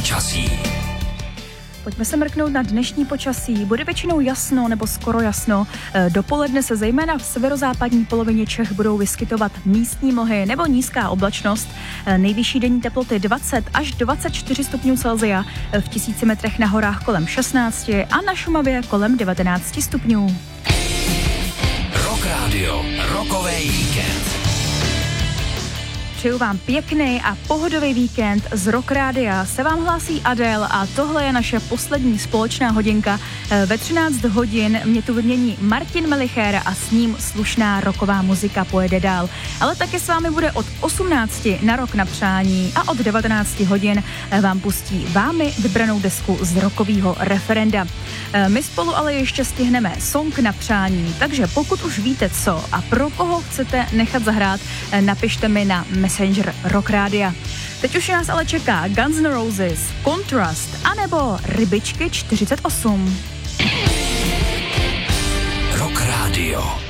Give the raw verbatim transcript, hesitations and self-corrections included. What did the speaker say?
počasí. Pojďme se mrknout na dnešní počasí. Bude většinou jasno nebo skoro jasno. Dopoledne se zejména v severozápadní polovině Čech budou vyskytovat místní mlhy nebo nízká oblačnost. Nejvyšší denní teploty dvacet až dvacet čtyři stupňů Celsia, v tisíci metrech na horách kolem šestnáct a na Šumavě kolem devatenáct stupňů. Rock Radio, rokový víkend. Přeju vám pěkný a pohodový víkend. Z Rock Rádia se vám hlásí Adele a tohle je naše poslední společná hodinka. Ve třináct hodin mě tu vymění Martin Melicher a s ním slušná rocková muzika pojede dál. Ale taky s vámi bude od osmnácti na Rock na přání a od devatenácti hodin vám pustí vámi vybranou desku z rockového referenda. My spolu ale ještě stihneme song na přání, takže pokud už víte co a pro koho chcete nechat zahrát, napište mi na Messenger Rock Rádia. Teď už nás ale čeká Guns N' Roses, Contrast anebo Rybičky čtyřicet osm. Rock Radio.